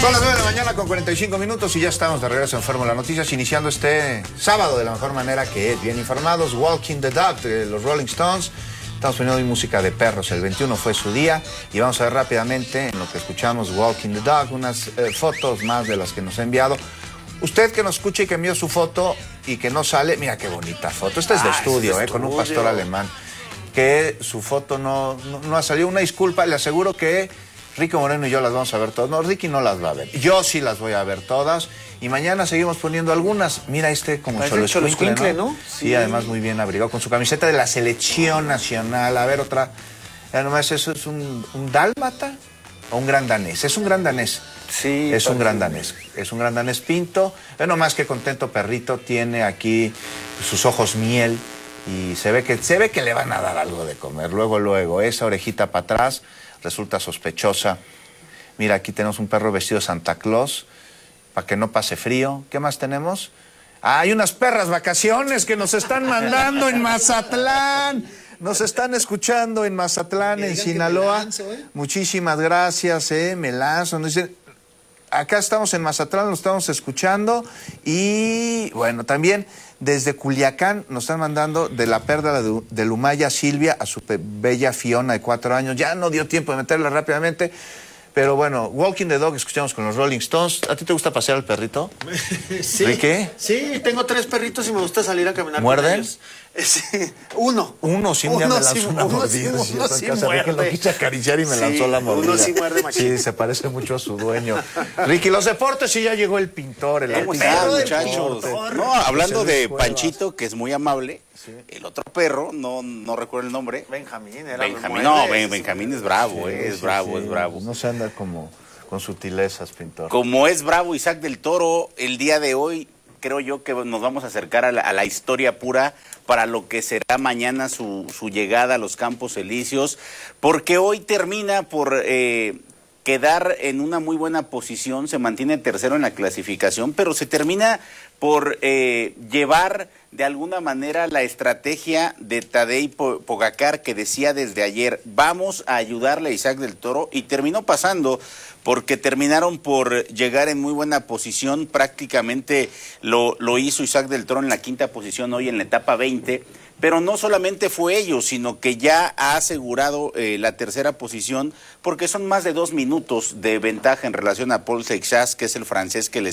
Son las 9 de la mañana con 45 minutos y ya estamos de regreso en Fórmula Noticias, iniciando este sábado de la mejor manera, que es bien informados. Walking the Dog de los Rolling Stones. Estamos poniendo hoy música de perros. El 21 fue su día y vamos a ver rápidamente, en lo que escuchamos Walking the Dog, unas fotos más de las que nos ha enviado. Usted que nos escucha y que envió su foto y que no sale, mira qué bonita foto. Esta es de estudio, con un pastor alemán. Que su foto no ha salido. Una disculpa, le aseguro que Ricky Moreno y yo las vamos a ver todas. No, Ricky no las va a ver. Yo sí las voy a ver todas. Y mañana seguimos poniendo algunas. Mira como Xoloescuincle, ¿no? Sí, además muy bien abrigado, con su camiseta de la selección nacional. A ver, otra. Nomás, ¿eso es un dálmata o un gran danés? Es un gran danés. Sí. Es un gran danés. Es un gran danés pinto. Nomás que contento perrito. Tiene aquí sus ojos miel. Y se ve que le van a dar algo de comer. Luego, esa orejita para atrás resulta sospechosa. Mira, aquí tenemos un perro vestido de Santa Claus para que no pase frío. ¿Qué más tenemos? Hay unas perras vacaciones que nos están mandando en Mazatlán. Nos están escuchando en Mazatlán, en Sinaloa. Muchísimas gracias, me lanzo. Nos dicen, acá estamos en Mazatlán, lo estamos escuchando. Y bueno, también desde Culiacán nos están mandando de la perla de Lumaya Silvia a su bella Fiona de 4 años. Ya no dio tiempo de meterla rápidamente. Pero bueno, Walking the Dog escuchamos con los Rolling Stones. ¿A ti te gusta pasear al perrito? Sí. ¿De qué? Sí, tengo 3 perritos y me gusta salir a caminar. ¿Muerden? Con ellos. Sí, uno. Uno sí, me lanzó una mordida. Uno sí muerde. Que lo quise acariciar y me lanzó la mordida. Uno sí muerde machín. Sí, se parece mucho a su dueño. Ricky, los deportes, sí, ya llegó el pintor, el perro, muchachos. No, hablando de Panchito, que es muy amable. Sí. El otro perro, no recuerdo el nombre. Benjamín. Benjamín es bravo, es bravo. No se anda como con sutilezas, pintor. Como es bravo Isaac del Toro, el día de hoy creo yo que nos vamos a acercar a la historia pura para lo que será mañana su llegada a los Campos Elíseos, porque hoy termina por quedar en una muy buena posición, se mantiene tercero en la clasificación, pero se termina por llevar de alguna manera la estrategia de Tadej Pogačar, que decía desde ayer, vamos a ayudarle a Isaac del Toro, y terminó pasando porque terminaron por llegar en muy buena posición. Prácticamente lo hizo Isaac del Toro en la 5ª posición hoy en la etapa 20, pero no solamente fue ello, sino que ya ha asegurado la 3ª posición, porque son más de 2 minutos de ventaja en relación a Paul Seixas, que es el francés que le